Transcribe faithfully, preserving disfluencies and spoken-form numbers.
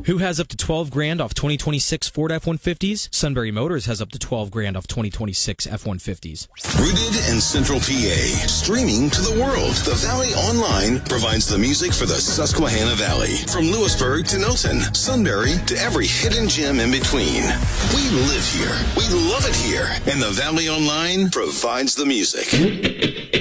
Who has up to twelve grand off twenty twenty-six Ford F one fifties? Sunbury Motors has up to twelve grand off twenty twenty-six F one fifties. Rooted in Central P A, streaming to the world. The Valley Online provides the music for the Susquehanna Valley. From Lewisburg to Milton, Sunbury to every hidden gem in between. We live here. We love it here. And the Valley Online provides the music.